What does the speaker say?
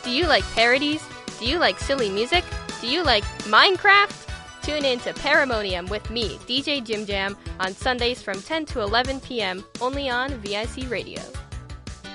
Do you like parodies? Do you like silly music? Do you like Minecraft? Tune in to Paramonium with me, DJ Jim Jam, on Sundays from 10 to 11 p.m. only on VIC Radio.